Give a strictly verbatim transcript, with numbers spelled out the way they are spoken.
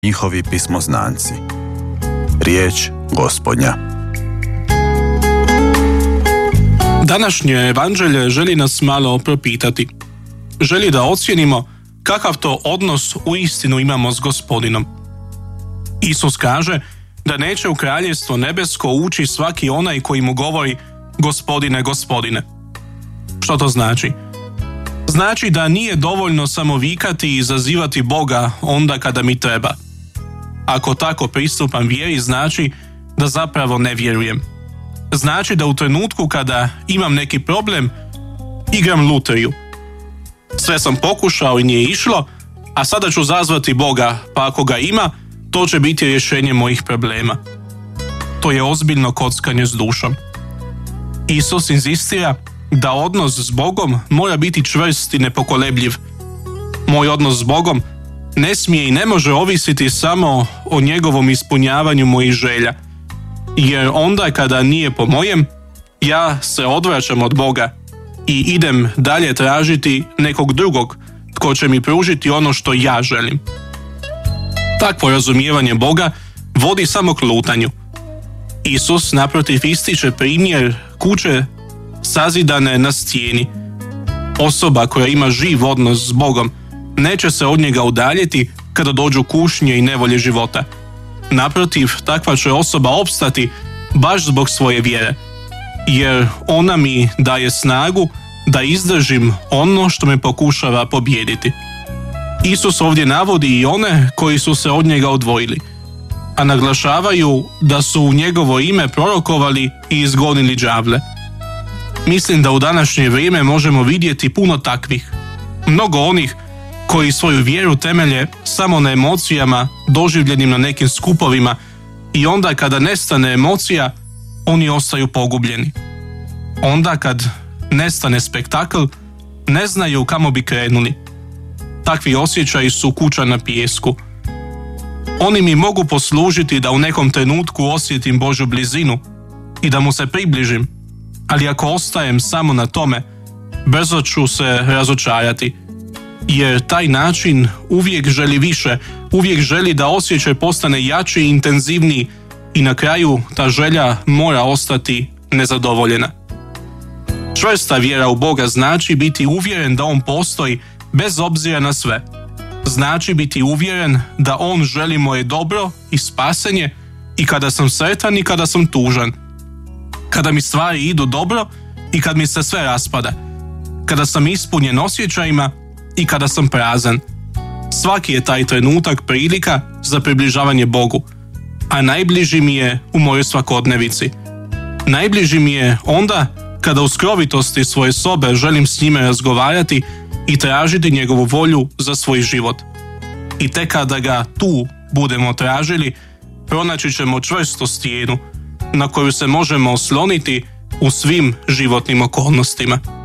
njihovi pismoznanci. Riječ Gospodnja. Današnje evanđelje želi nas malo propitati. Želi da ocijenimo kakav to odnos uistinu imamo s Gospodinom. Isus kaže da neće u kraljevstvo nebesko ući svaki onaj koji mu govori Gospodine, Gospodine. Što to znači? Znači da nije dovoljno samo vikati i izazivati Boga onda kada mi treba. Ako tako pristupam vjeri, znači da zapravo ne vjerujem. Znači da u trenutku kada imam neki problem, igram lutriju. Sve sam pokušao i nije išlo, a sada ću zazvati Boga, pa ako ga ima, to će biti rješenje mojih problema. To je ozbiljno kockanje s dušom. Isus inzistira da odnos s Bogom mora biti čvrst i nepokolebljiv. Moj odnos s Bogom ne smije i ne može ovisiti samo o njegovom ispunjavanju mojih želja. Jer onda kada nije po mojem, ja se odvraćam od Boga i idem dalje tražiti nekog drugog tko će mi pružiti ono što ja želim. Takvo razumijevanje Boga vodi samo k lutanju. Isus naprotiv ističe primjer kuće sazidane na stijeni. Osoba koja ima živ odnos s Bogom neće se od njega udaljiti kada dođu kušnje i nevolje života. Naprotiv, takva će osoba opstati baš zbog svoje vjere, jer ona mi daje snagu da izdržim ono što me pokušava pobijediti. Isus ovdje navodi i one koji su se od njega odvojili, a naglašavaju da su u njegovo ime prorokovali i izgonili đavle. Mislim da u današnje vrijeme možemo vidjeti puno takvih. Mnogo onih koji svoju vjeru temelje samo na emocijama doživljenim na nekim skupovima i onda kada nestane emocija, oni ostaju pogubljeni. Onda kad nestane spektakl, ne znaju kamo bi krenuli. Takvi osjećaji su kuća na pijesku. Oni mi mogu poslužiti da u nekom trenutku osjetim Božju blizinu i da mu se približim, ali ako ostajem samo na tome, brzo ću se razočarati, jer taj način uvijek želi više, uvijek želi da osjećaj postane jači i intenzivniji i na kraju ta želja mora ostati nezadovoljena. Čvrsta vjera u Boga znači biti uvjeren da On postoji bez obzira na sve. Znači biti uvjeren da On želi moje dobro i spasenje i kada sam sretan i kada sam tužan. Kada mi stvari idu dobro i kad mi se sve raspada. Kada sam ispunjen osjećajima i kada sam prazan. Svaki je taj trenutak prilika za približavanje Bogu, a najbliži mi je u mojoj svakodnevici. Najbliži mi je onda kada u skrovitosti svoje sobe želim s njime razgovarati i tražiti njegovu volju za svoj život. I tek kada ga tu budemo tražili, pronaći ćemo čvrstu stijenu na koju se možemo osloniti u svim životnim okolnostima.